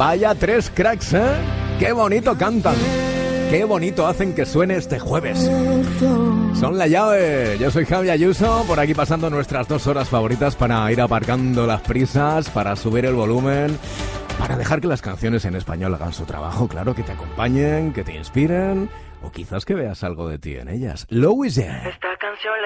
Vaya tres cracks, ¿eh? Qué bonito cantan. Qué bonito hacen que suene este jueves. Son La Llave. Yo soy Javi Ayuso, por aquí pasando nuestras 2 horas favoritas para ir aparcando las prisas, para subir el volumen, para dejar que las canciones en español hagan su trabajo, claro, que te acompañen, que te inspiren, o quizás que veas algo de ti en ellas. Louis. Esta canción